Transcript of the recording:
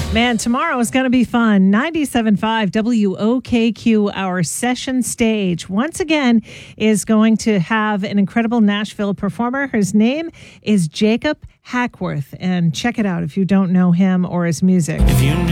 Man, tomorrow is going to be fun. 97.5 WOKQ, our session stage, once again is going to have an incredible Nashville performer. His name is Jacob Hackworth. And check it out if you don't know him or his music.